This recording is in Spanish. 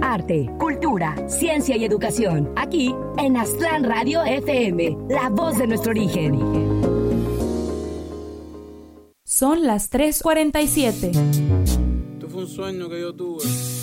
arte, cultura, ciencia y educación. Aquí en Aztlán Radio FM, la voz de nuestro origen. Son las 3:47. Esto fue un sueño que yo tuve.